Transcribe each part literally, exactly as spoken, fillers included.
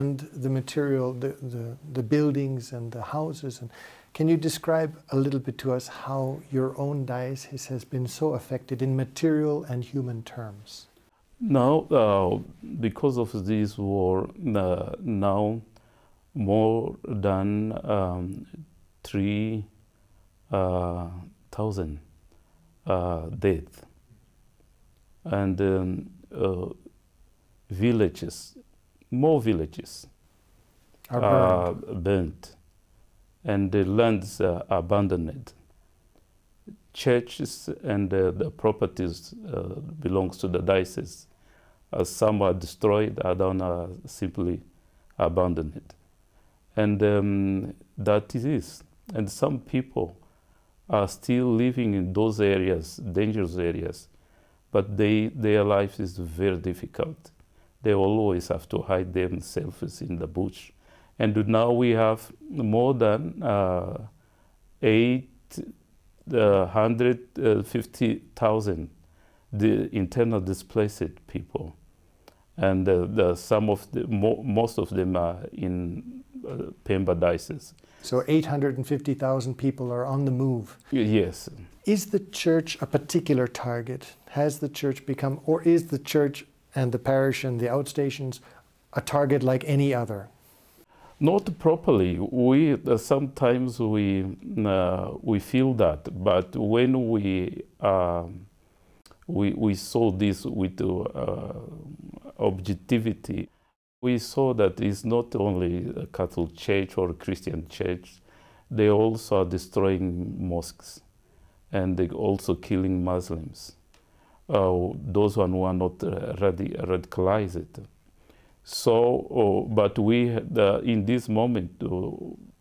And the material, the, the, the buildings and the houses. And can you describe a little bit to us how your own diocese has been so affected in material and human terms? Now, uh, because of this war, uh, now more than um, three uh, thousand uh, dead, and um, uh, villages, more villages Are are burned. burnt, and the lands are abandoned. Churches and uh, the properties uh, belongs to the diocese. Uh, some are destroyed, others are simply abandoned. And um, that is it. And some people are still living in those areas, dangerous areas, but they, their life is very difficult. They always have to hide themselves in the bush. And now we have more than uh, eight hundred fifty thousand the internal displaced people. And uh, the, some of the, mo most of them are in uh, Pemba diocese. So eight hundred fifty thousand people are on the move. Yes. Is the church a particular target? Has the church become, or is the church and the parish and the outstations a target like any other? Not properly. We uh, sometimes we uh, we feel that, but when we uh, we we saw this with uh, objectivity, we saw that it's not only a Catholic church or a Christian church. They also are destroying mosques, and they also killing Muslims. Uh, those one who are not uh, radi radicalized. So, uh, but we, uh, in this moment, uh,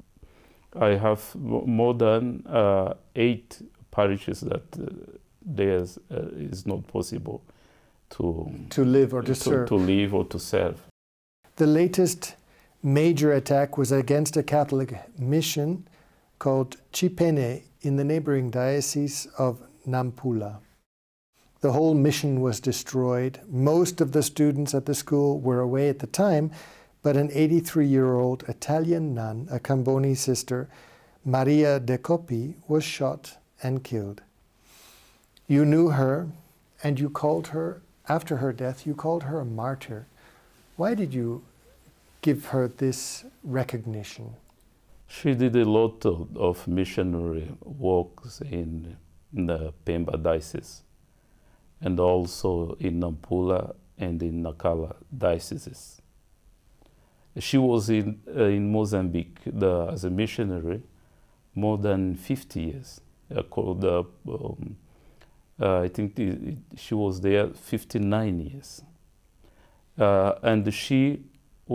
I have more than uh, eight parishes that uh, there's uh, is not possible to to live or to, to serve. To live or to serve. The latest major attack was against a Catholic mission called Chipene in the neighboring diocese of Nampula. The whole mission was destroyed. Most of the students at the school were away at the time, but an eighty-three-year-old Italian nun, a Camboni sister, Maria De Coppi, was shot and killed. You knew her, and you called her, after her death, you called her a martyr. Why did you give her this recognition? She did a lot of, of missionary works in the Pemba diocese, and also in Nampula and in Nacala dioceses. She was in, uh, in Mozambique the, as a missionary more than fifty years. Uh, called, uh, um, uh, I think it, it, she was there fifty-nine years. Uh, and she uh,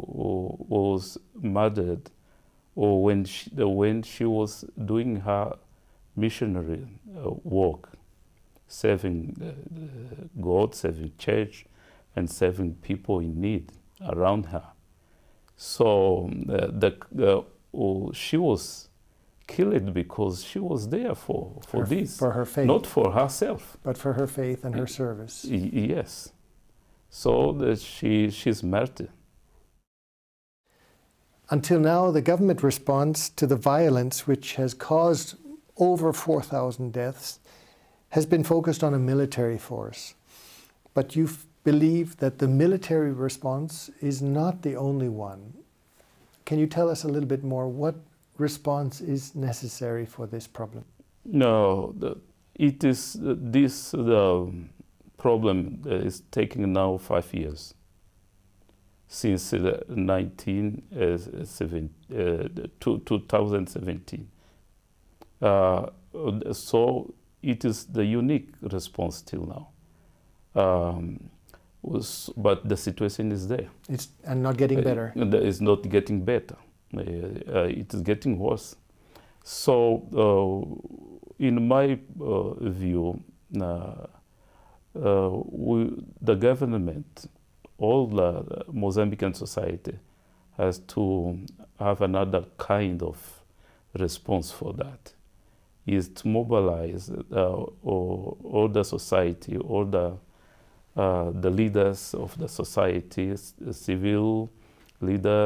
was murdered or when she, uh, when she was doing her missionary uh, work, serving uh, God, serving church, and serving people in need around her. So uh, the, uh, oh, she was killed because she was there for, for her, this. For her faith. Not for herself. But for her faith and her service. Y yes. So that she, she's martyred. Until now, the government response to the violence which has caused over four thousand deaths has been focused on a military force. But you believe that the military response is not the only one. Can you tell us a little bit more what response is necessary for this problem? No, the, it is uh, this the problem is taking now five years since uh, nineteen seventeen, uh, two thousand seventeen. Uh, so it is the unique response till now. Um, was, but the situation is there. It's and not getting better. Uh, it's not getting better. Uh, uh, it is getting worse. So, uh, in my uh, view, uh, uh, we, the government, all the Mozambican society, has to have another kind of response for that. Is to mobilize uh, all, all the society, all the uh, the leaders of the society, civil leader